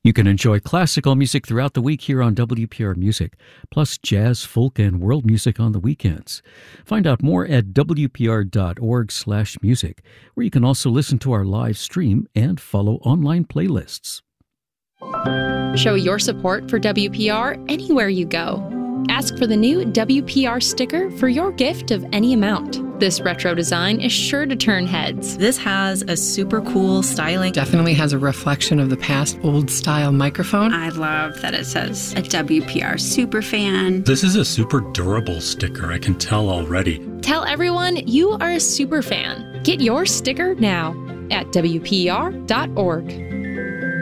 You can enjoy classical music throughout the week here on WPR Music, plus jazz, folk, and world music on the weekends. Find out more at wpr.org/music, where you can also listen to our live stream and follow online playlists. Show your support for WPR anywhere you go. Ask for the new WPR sticker for your gift of any amount. This retro design is sure to turn heads. This has a super cool styling. Definitely has a reflection of the past old-style microphone. I love that it says a WPR Superfan. This is a super durable sticker, I can tell already. Tell everyone you are a super fan. Get your sticker now at WPR.org.